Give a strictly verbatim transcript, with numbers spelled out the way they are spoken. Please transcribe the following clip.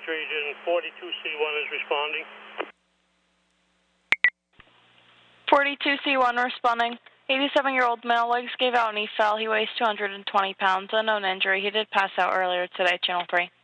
Street, and forty-two C one is responding. forty-two C one responding. eighty-seven-year-old male, legs gave out and he fell. He weighs two hundred twenty pounds. Unknown injury. He did pass out earlier today, Channel three.